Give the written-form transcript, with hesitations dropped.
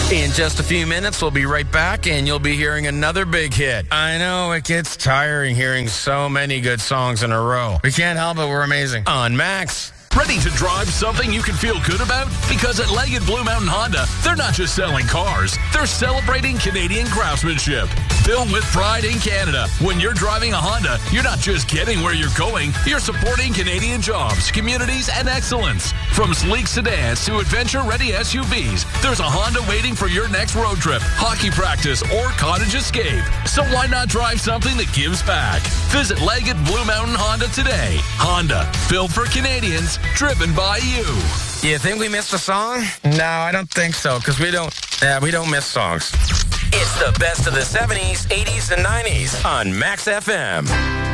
In just a few minutes, we'll be right back, and you'll be hearing another big hit. I know it gets tiring hearing so many good songs in a row. We can't help it. We're amazing. On Max. Ready to drive something you can feel good about? Because at Leggett Blue Mountain Honda, they're not just selling cars, they're celebrating Canadian craftsmanship. Built with pride in Canada. When you're driving a Honda, you're not just getting where you're going, you're supporting Canadian jobs, communities, and excellence. From sleek sedans to adventure-ready SUVs, there's a Honda waiting for your next road trip, hockey practice, or cottage escape. So why not drive something that gives back? Visit Leggett Blue Mountain Honda today. Honda, built for Canadians, driven by you. You think we missed a song? No, I don't think so, because we don't miss songs. It's the best of the 70s, 80s, and 90s on Max FM.